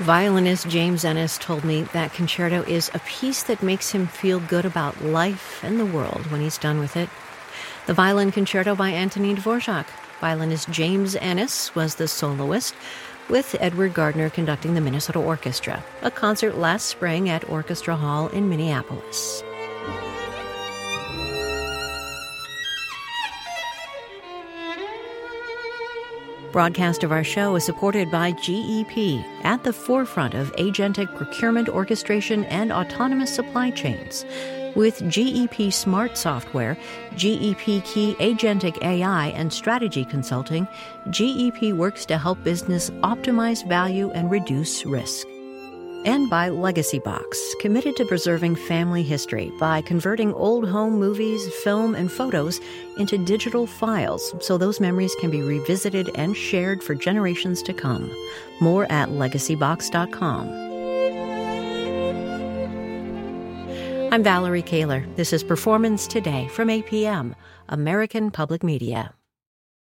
Violinist James Ennis told me that concerto is a piece that makes him feel good about life and the world when he's done with it. The Violin Concerto by Antonin Dvorak. Violinist James Ennis was the soloist, with Edward Gardner conducting the Minnesota Orchestra, a concert last spring at Orchestra Hall in Minneapolis. Broadcast of our show is supported by GEP, at the forefront of agentic procurement orchestration and autonomous supply chains. With GEP Smart Software, GEP Key Agentic AI, and Strategy Consulting, GEP works to help business optimize value and reduce risk. And by Legacy Box, committed to preserving family history by converting old home movies, film, and photos into digital files so those memories can be revisited and shared for generations to come. More at legacybox.com. I'm Valerie Kaler. This is Performance Today from APM, American Public Media.